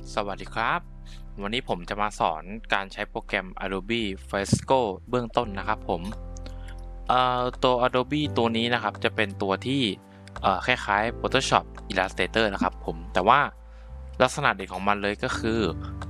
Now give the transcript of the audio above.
สวัสดีครับวันนี้ผมจะมาสอนการใช้โปรแกรม Adobe Fresco เบื้องต้นนะครับผมตัว Adobe ตัวนี้นะครับจะเป็นตัวที่คล้ายๆ Photoshop Illustrator นะครับผมแต่ว่าลักษณะเด่นของมันเลยก็คือ